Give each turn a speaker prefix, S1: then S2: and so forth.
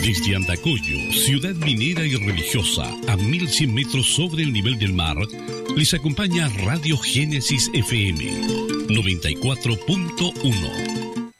S1: Desde Andacollo, ciudad minera y religiosa, a 1100 metros sobre el nivel del mar, les acompaña Radio Génesis FM 94.1.